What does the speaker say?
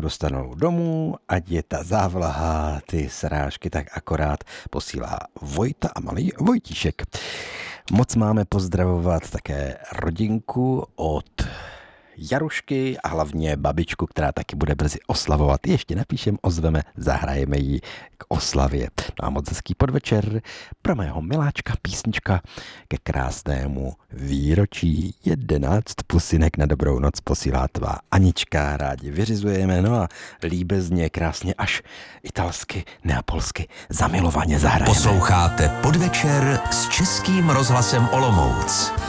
dostanou domů, ať je ta závlaha, ty srážky tak akorát posílá Vojta a malý Vojtíšek. Moc máme pozdravovat také rodinku od Jarušky a hlavně babičku, která taky bude brzy oslavovat. Ještě napíšem, ozveme, zahrajeme jí k oslavě. No a moc hezký podvečer pro mého miláčka písnička ke krásnému výročí. 11 pusinek na dobrou noc posílá tvá Anička. Rádi vyřizujeme, no a líbezně, krásně až italsky, neapolsky, zamilovaně zahrajeme. Posloucháte Podvečer s Českým rozhlasem Olomouc.